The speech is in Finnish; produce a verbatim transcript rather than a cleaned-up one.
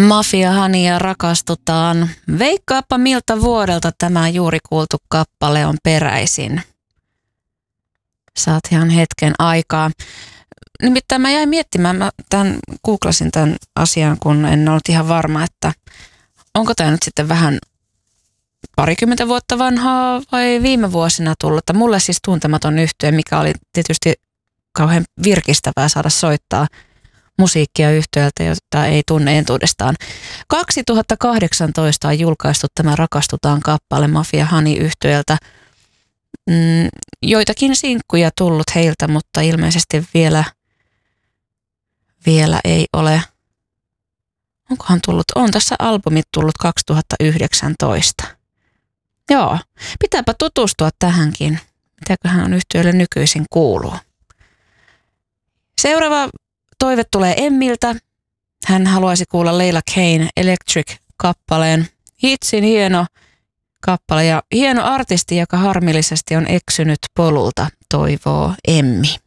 Mafia Honey ja rakastutaan. Veikkaappa miltä vuodelta tämä juuri kuultu kappale on peräisin. Saat ihan hetken aikaa. Nimittäin mä jäin miettimään, mä tämän, googlasin tämän asian, kun en ollut ihan varma, että onko tämä nyt sitten vähän parikymmentä vuotta vanhaa vai viime vuosina tullut. Mulle siis tuntematon yhtye, mikä oli tietysti kauhean virkistävää saada soittaa musiikkia yhtiöltä, jota ei tunne entuudestaan. kaksituhattakahdeksantoista on julkaistu tämä Rakastutaan kappale Mafia Honey yhtiöltä. Mm, joitakin sinkkuja tullut heiltä, mutta ilmeisesti vielä, vielä ei ole. Onkohan tullut? On tässä albumit tullut kaksituhattayhdeksäntoista. Joo, pitääpä tutustua tähänkin. Mitäköhän yhtiölle nykyisin kuuluu. Seuraava toive tulee Emmiltä. Hän haluaisi kuulla Leila Kane Electric-kappaleen. Hitsin hieno kappale ja hieno artisti, joka harmillisesti on eksynyt polulta, toivoo Emmi.